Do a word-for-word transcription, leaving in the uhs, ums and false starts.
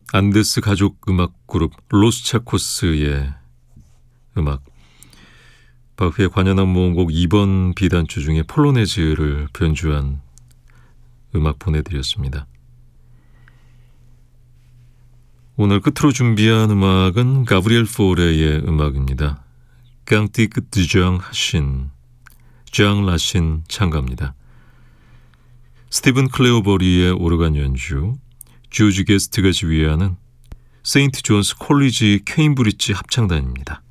안데스 가족 음악 그룹 로스 차코스의 음악, 바흐의 관현악 모음곡 이 번 비단주 중에 폴로네즈를 변주한 음악 보내드렸습니다. 오늘 끝으로 준비한 음악은 가브리엘 포레의 음악입니다. 깡띠크 드장 하신, 장 라신 참가입니다. 스티븐 클레오버리의 오르간 연주, 조지 게스트가 지휘하는 세인트 존스 콜리지 케임브리지 합창단입니다.